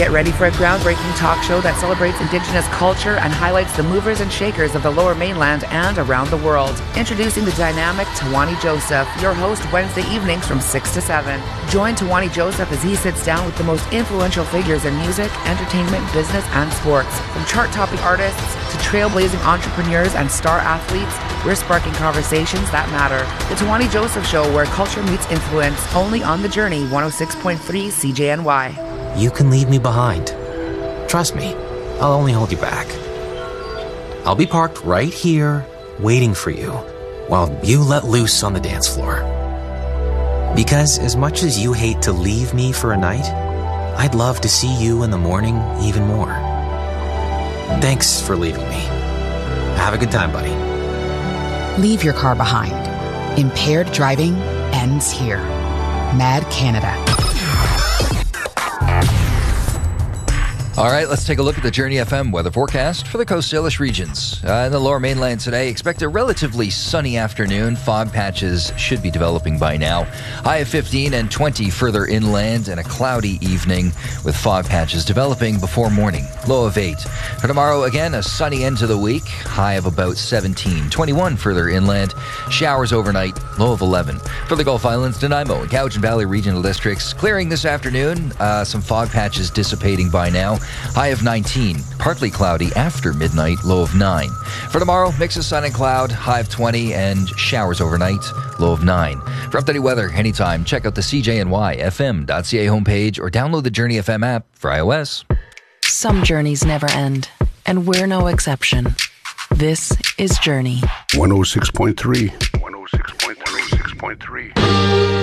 Get ready for a groundbreaking talk show that celebrates Indigenous culture and highlights the movers and shakers of the Lower Mainland and around the world. Introducing the dynamic Tawani Joseph, your host Wednesday evenings from 6 to 7. Join Tawani Joseph as he sits down with the most influential figures in music, entertainment, business, and sports. From chart-topping artists to trailblazing entrepreneurs and star athletes, we're sparking conversations that matter. The Tawani Joseph Show, where culture meets influence, only on The Journey 106.3 CJNY. You can leave me behind. Trust me, I'll only hold you back. I'll be parked right here, waiting for you, while you let loose on the dance floor. Because as much as you hate to leave me for a night, I'd love to see you in the morning even more. Thanks for leaving me. Have a good time, buddy. Leave your car behind. Impaired driving ends here. Mad Canada. All right, let's take a look at the Journey FM weather forecast for the Coast Salish regions. In the Lower Mainland today, expect a relatively sunny afternoon. Fog patches should be developing by now. High of 15 and 20 further inland, and a cloudy evening with fog patches developing before morning. Low of 8. For tomorrow, again, a sunny end to the week. High of about 17. 21 further inland. Showers overnight. Low of 11. For the Gulf Islands, Nanaimo and Cowichan Valley regional districts, clearing this afternoon. Some fog patches dissipating by now. High of 19, partly cloudy after midnight, low of 9. For tomorrow, mix of sun and cloud, high of 20, and showers overnight, low of 9. For updated weather anytime, check out the CJNYFM.ca homepage or download the Journey FM app for iOS. Some journeys never end, and we're no exception. This is Journey. 106.3. 106.3.